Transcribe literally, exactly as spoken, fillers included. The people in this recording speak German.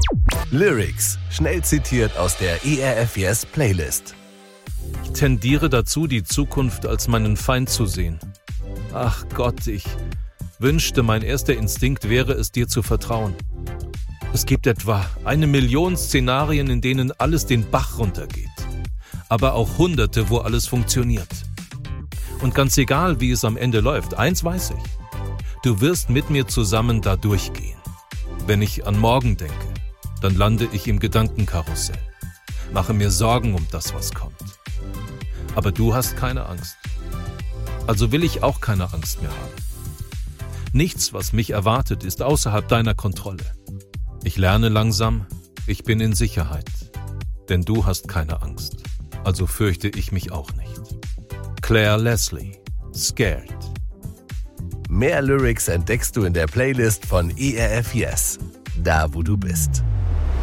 Lyrics, schnell zitiert aus der E R F Yes Playlist. Ich tendiere dazu, die Zukunft als meinen Feind zu sehen. Ach Gott, ich wünschte, mein erster Instinkt wäre es, dir zu vertrauen. Es gibt etwa eine Million Szenarien, in denen alles den Bach runtergeht. Aber auch Hunderte, wo alles funktioniert. Und ganz egal, wie es am Ende läuft, eins weiß ich. Du wirst mit mir zusammen da durchgehen. Wenn ich an morgen denke, dann lande ich im Gedankenkarussell. Mache mir Sorgen um das, was kommt. Aber du hast keine Angst. Also will ich auch keine Angst mehr haben. Nichts, was mich erwartet, ist außerhalb deiner Kontrolle. Ich lerne langsam, ich bin in Sicherheit. Denn du hast keine Angst. Also fürchte ich mich auch nicht. Claire Leslie, Scared. Mehr Lyrics entdeckst du in der Playlist von E R F Yes, da wo du bist.